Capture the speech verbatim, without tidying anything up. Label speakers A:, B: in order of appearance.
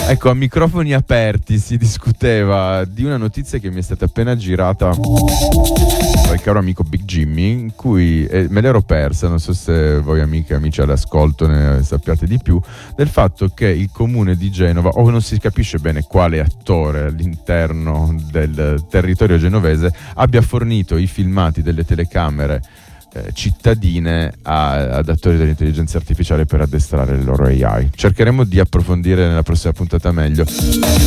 A: Ecco, a microfoni aperti si discuteva di una notizia che mi è stata appena girata dal caro amico Big Jimmy, in cui eh, me l'ero persa, non so se voi amiche e amici all'ascolto ne sappiate di più, del fatto che il comune di Genova, o non si capisce bene quale attore all'interno del territorio genovese, abbia fornito i filmati delle telecamere eh, cittadine a, ad attori dell'intelligenza artificiale per addestrare le loro A I. Cercheremo di approfondire nella prossima puntata meglio.